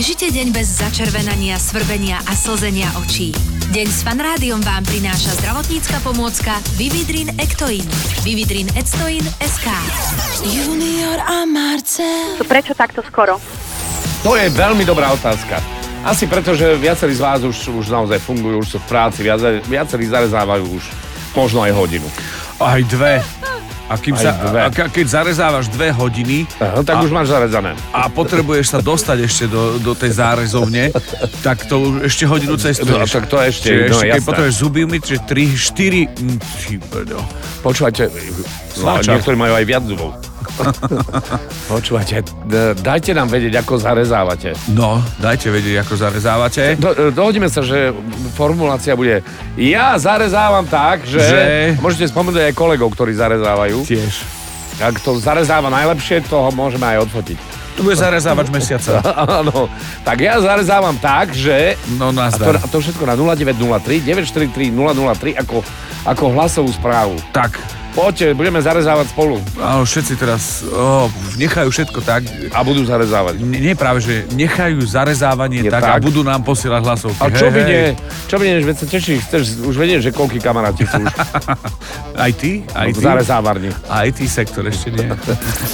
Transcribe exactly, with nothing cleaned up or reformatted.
Žite deň bez začervenania, svrbenia a slzenia očí. Deň s Fanrádiom vám prináša zdravotnícka pomôcka Vividrin Ectoin. Vividrin Ectoin es ká. Junior a Marcel. Prečo takto skoro? To je veľmi dobrá otázka. Asi preto, že viacerí z vás už, už naozaj fungujú, už sú v práci, viacerí, viacerí zarezávajú už možno aj hodinu. Aj dve. A kým Aj sa, dve. a keď zarezávaš dve hodiny Aha, tak a, už máš zarezané. a potrebuješ sa dostať ešte do, do tej zárezovne, tak to už ešte hodinu cestuješ. No, tak to ešte, Čiže no, ešte keď jasné. potrebuješ zuby umyť, že tri, štyri... mm, Ty brďo. Počúvajte, no, Sláča. niektorí majú aj viac zubov. Počúvajte, d- dajte nám vedieť, ako zarezávate. No, dajte vedieť, ako zarezávate. Do, dohodíme sa, že formulácia bude ja zarezávam tak, že... Že? Môžete spomenúť aj kolegov, ktorí zarezávajú. Tiež. Ak to zarezáva najlepšie, toho môžeme aj odfotiť. Tu bude zarezávač mesiaca. Áno, tak ja zarezávam tak, že... No, A to, nazdar. a to všetko na nula deväť nula tri deväť štyri tri nula nula tri ako, ako hlasovú správu. Tak. Poďte, budeme zarezávať spolu. Áno, všetci teraz oh, nechajú všetko tak. A budú zarezávať. Nie, nie práve, že nechajú zarezávanie Je tak, tak? a budú nám posielať hlasovky. A čo Hej, by hej. nie? Čo by nie, veď sa tešíš, chceš už vedieť, že koľký kamaráti sú už Aj ty? Aj v ty? zarezávárni. Aj ty sektor ešte nie.